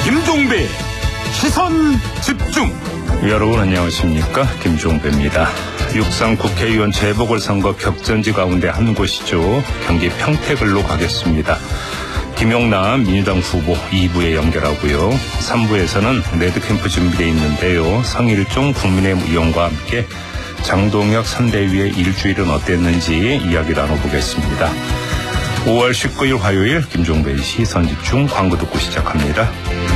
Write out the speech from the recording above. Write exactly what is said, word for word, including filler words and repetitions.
김종배 시선 집중. 여러분 안녕하십니까, 김종배입니다. 육상 국회의원 재보궐선거 격전지 가운데 한 곳이죠. 경기 평택을로 가겠습니다. 김용남 민주당 후보 이 부에 연결하고요. 삼 부에서는 레드캠프 준비되어 있는데요. 성일종 국민의힘 의원과 함께 장동혁 선대위의 일주일은 어땠는지 이야기 나눠보겠습니다. 오월 십구일 화요일 김종배의 시선집중, 광고 듣고 시작합니다.